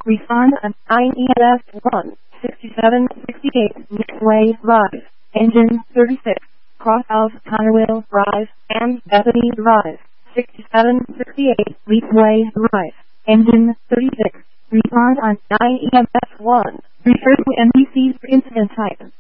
Respond on 9EMS 1, 6768, Midway Drive, Engine 36, Crosshouse Connerville Drive, and Bethany Drive, 6768, Midway Drive, Engine 36. Respond on 9EMS 1. Refer to NBC's incident type.